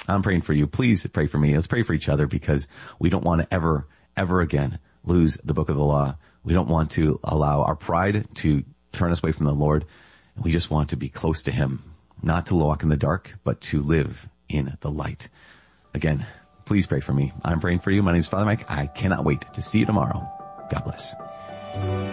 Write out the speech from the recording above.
I'm praying for you. Please pray for me. Let's pray for each other, because we don't want to ever again lose the book of the law. We don't want to allow our pride to turn us away from the Lord. We just want to be close to him, not to walk in the dark, but to live in the light. Again, please pray for me. I'm praying for you. My name is Father Mike. I cannot wait to see you tomorrow. God bless.